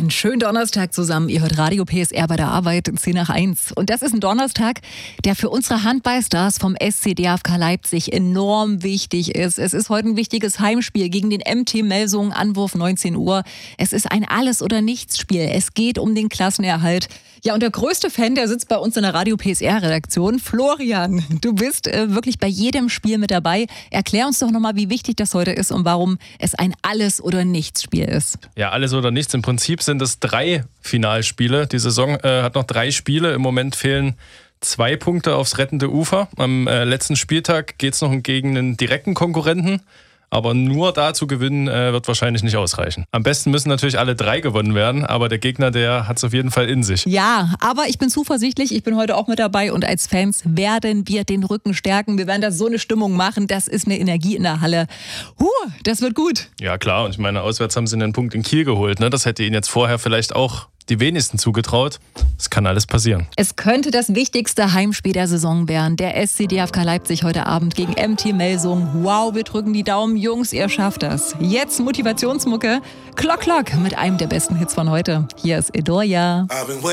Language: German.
Einen schönen Donnerstag zusammen. Ihr hört Radio PSR bei der Arbeit, 10 nach 1. Und das ist ein Donnerstag, der für unsere Handballstars vom SC DFK Leipzig enorm wichtig ist. Es ist heute ein wichtiges Heimspiel gegen den MT Melsungen, Anwurf 19 Uhr. Es ist ein Alles-oder-Nichts-Spiel. Es geht um den Klassenerhalt. Ja, und der größte Fan, der sitzt bei uns in der Radio PSR-Redaktion. Florian, du bist wirklich bei jedem Spiel mit dabei. Erklär uns doch nochmal, wie wichtig das heute ist und warum es ein Alles-oder-Nichts-Spiel ist. Ja, alles oder nichts. Im Prinzip sind es 3 Finalspiele. Die Saison hat noch 3 Spiele. Im Moment fehlen 2 Punkte aufs rettende Ufer. Am letzten Spieltag geht es noch gegen einen direkten Konkurrenten. Aber nur da zu gewinnen wird wahrscheinlich nicht ausreichen. Am besten müssen natürlich alle 3 gewonnen werden, aber der Gegner, der hat es auf jeden Fall in sich. Ja, aber ich bin zuversichtlich, ich bin heute auch mit dabei und als Fans werden wir den Rücken stärken. Wir werden da so eine Stimmung machen, das ist eine Energie in der Halle. Das wird gut. Ja klar, und ich meine, auswärts haben sie einen Punkt in Kiel geholt. Ne? Das hätte ihnen jetzt vorher vielleicht auch die wenigsten zugetraut. Es kann alles passieren. Es könnte das wichtigste Heimspiel der Saison werden. Der SC DFK Leipzig heute Abend gegen MT Melsungen. Wow, wir drücken die Daumen. Jungs, ihr schafft das. Jetzt Motivationsmucke. Klock, Klock mit einem der besten Hits von heute. Hier ist Edoria.